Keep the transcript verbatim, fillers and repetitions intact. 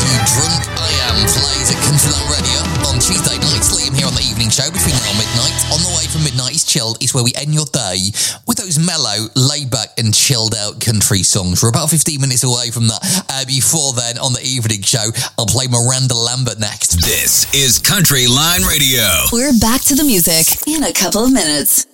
Drunk I Am plays at Country Line Radio on Tuesday nights. Liam here on the evening show between now and midnight. On the way from midnight is Chilled. It's where we end your day with those mellow, laid-back and chilled-out country songs. We're about fifteen minutes away from that. Uh, before then, on the evening show, I'll play Miranda Lambert next. This is Country Line Radio. We're back to the music in a couple of minutes.